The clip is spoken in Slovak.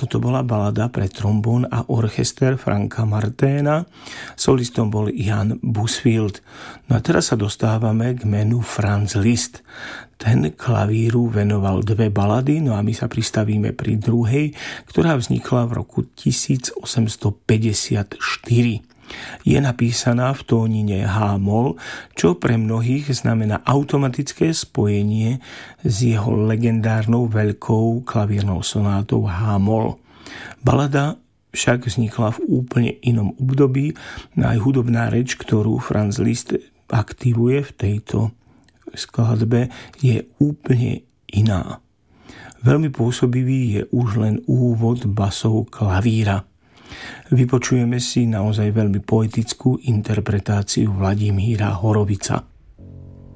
Toto bola balada pre trombón a orchester Franka Marténa. Solistom bol Jan Busfield. No a teraz sa dostávame k menu Franz Liszt. Ten klavíru venoval 2 balady, no a my sa pristavíme pri druhej, ktorá vznikla v roku 1854. Je napísaná v tónine H-moll, čo pre mnohých znamená automatické spojenie s jeho legendárnou veľkou klavírnou sonátou H-moll. Balada však vznikla v úplne inom období, no aj hudobná reč, ktorú Franz Liszt aktivuje v tejto skladbe, je úplne iná. Veľmi pôsobivý je už len úvod basov klavíra. Vypočujeme si naozaj veľmi poetickú interpretáciu Vladimíra Horovica.